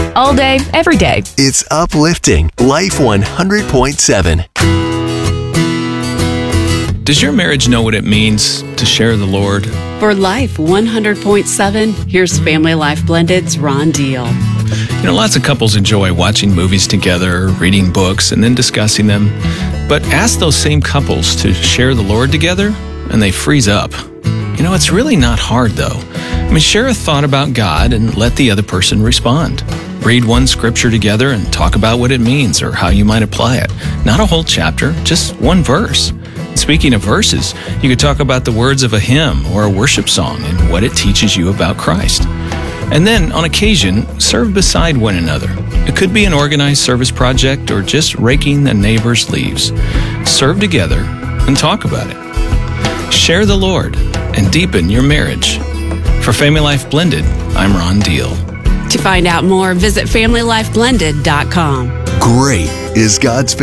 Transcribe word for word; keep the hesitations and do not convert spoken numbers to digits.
All day, every day. It's uplifting. Life one hundred point seven. Does your marriage know what it means to share the Lord? For Life one hundred point seven, here's Family Life Blended's Ron Deal. You know, lots of couples enjoy watching movies together, reading books, and then discussing them. But ask those same couples to share the Lord together, and they freeze up. You know, it's really not hard, though. I mean, share a thought about God and let the other person respond. Read one scripture together and talk about what it means or how you might apply it. Not a whole chapter, just one verse. Speaking of verses, you could talk about the words of a hymn or a worship song and what it teaches you about Christ. And then, on occasion, serve beside one another. It could be an organized service project or just raking the neighbor's leaves. Serve together and talk about it. Share the Lord and deepen your marriage. For Family Life Blended, I'm Ron Deal. To find out more, visit family life blended dot com. Great is God's